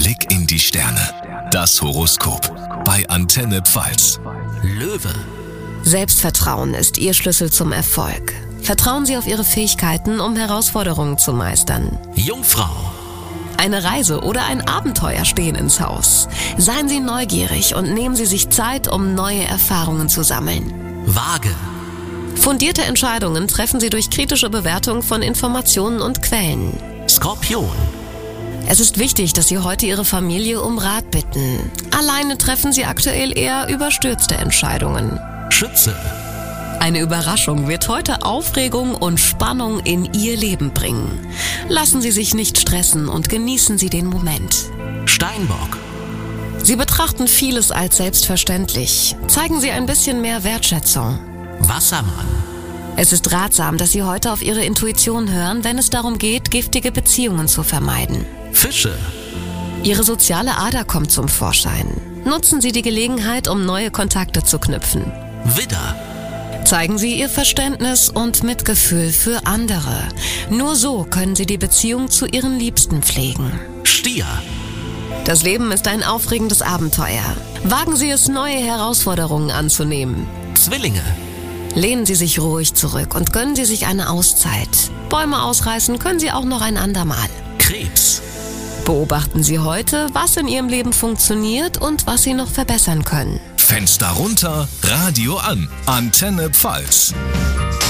Blick in die Sterne. Das Horoskop bei Antenne Pfalz. Löwe. Selbstvertrauen ist Ihr Schlüssel zum Erfolg. Vertrauen Sie auf Ihre Fähigkeiten, um Herausforderungen zu meistern. Jungfrau. Eine Reise oder ein Abenteuer stehen ins Haus. Seien Sie neugierig und nehmen Sie sich Zeit, um neue Erfahrungen zu sammeln. Waage. Fundierte Entscheidungen treffen Sie durch kritische Bewertung von Informationen und Quellen. Skorpion. Es ist wichtig, dass Sie heute Ihre Familie um Rat bitten. Alleine treffen Sie aktuell eher überstürzte Entscheidungen. Schütze. Eine Überraschung wird heute Aufregung und Spannung in Ihr Leben bringen. Lassen Sie sich nicht stressen und genießen Sie den Moment. Steinbock. Sie betrachten vieles als selbstverständlich. Zeigen Sie ein bisschen mehr Wertschätzung. Wassermann. Es ist ratsam, dass Sie heute auf Ihre Intuition hören, wenn es darum geht, giftige Beziehungen zu vermeiden. Fische. Ihre soziale Ader kommt zum Vorschein. Nutzen Sie die Gelegenheit, um neue Kontakte zu knüpfen. Widder. Zeigen Sie Ihr Verständnis und Mitgefühl für andere. Nur so können Sie die Beziehung zu Ihren Liebsten pflegen. Stier. Das Leben ist ein aufregendes Abenteuer. Wagen Sie es, neue Herausforderungen anzunehmen. Zwillinge. Lehnen Sie sich ruhig zurück und gönnen Sie sich eine Auszeit. Bäume ausreißen können Sie auch noch ein andermal. Krebs. Beobachten Sie heute, was in Ihrem Leben funktioniert und was Sie noch verbessern können. Fenster runter, Radio an. Antenne Pfalz.